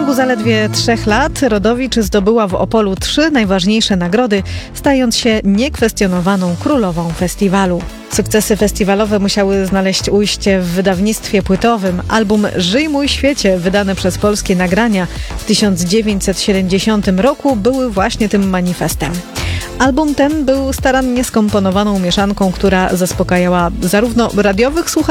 ciągu zaledwie 3 lat Rodowicz zdobyła w Opolu 3 najważniejsze nagrody, stając się niekwestionowaną królową festiwalu. Sukcesy festiwalowe musiały znaleźć ujście w wydawnictwie płytowym. Album Żyj mój świecie, wydany przez Polskie Nagrania w 1970 roku, były właśnie tym manifestem. Album ten był starannie skomponowaną mieszanką, która zaspokajała zarówno radiowych słuchaczy,